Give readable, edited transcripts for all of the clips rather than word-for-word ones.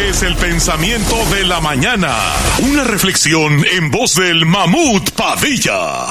es el pensamiento de la mañana. Una reflexión en voz del Mamut Padilla.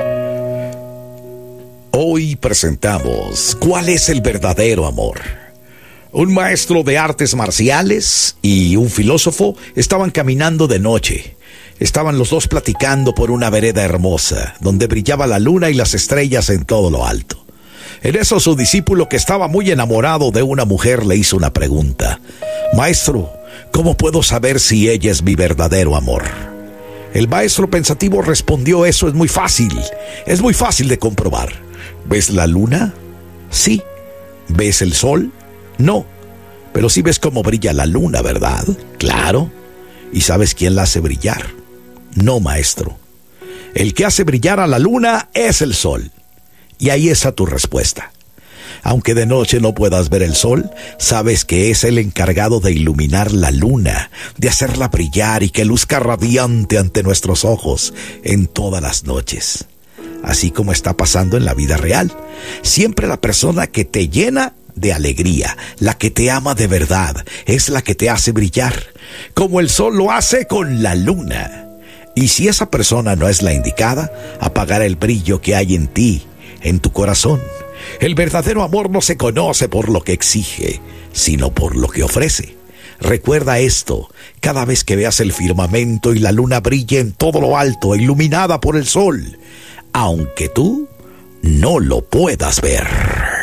Hoy presentamos ¿Cuál es el verdadero amor? Un maestro de artes marciales y un filósofo estaban caminando de noche. Estaban los dos platicando por una vereda hermosa, donde brillaba la luna y las estrellas en todo lo alto. En eso su discípulo, que estaba muy enamorado de una mujer, le hizo una pregunta. Maestro, ¿cómo puedo saber si ella es mi verdadero amor? El maestro pensativo respondió, eso es muy fácil de comprobar. ¿Ves la luna? Sí. ¿Ves el sol? No. Pero sí ves cómo brilla la luna, ¿verdad? Claro. ¿Y sabes quién la hace brillar? No, maestro. El que hace brillar a la luna es el sol. Y ahí está tu respuesta. Aunque de noche no puedas ver el sol, sabes que es el encargado de iluminar la luna, de hacerla brillar y que luzca radiante ante nuestros ojos en todas las noches. Así como está pasando en la vida real. Siempre la persona que te llena de alegría, la que te ama de verdad, es la que te hace brillar, como el sol lo hace con la luna. Y si esa persona no es la indicada, apagará el brillo que hay en ti, en tu corazón. El verdadero amor no se conoce por lo que exige, sino por lo que ofrece. Recuerda esto, cada vez que veas el firmamento y la luna brille en todo lo alto, iluminada por el sol, aunque tú no lo puedas ver.